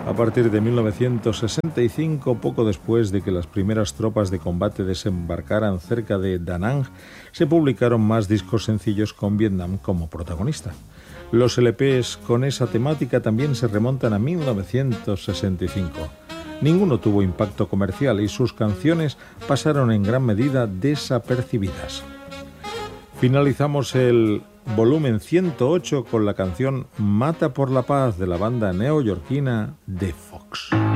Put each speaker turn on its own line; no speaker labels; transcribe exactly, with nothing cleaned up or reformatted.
A partir de mil novecientos sesenta y cinco, poco después de que las primeras tropas de combate desembarcaran cerca de Da Nang, se publicaron más discos sencillos con Vietnam como protagonista. Los L Pes con esa temática también se remontan a mil novecientos sesenta y cinco. Ninguno tuvo impacto comercial y sus canciones pasaron en gran medida desapercibidas. Finalizamos el volumen ciento ocho con la canción Mata por la Paz de la banda neoyorquina The Fox.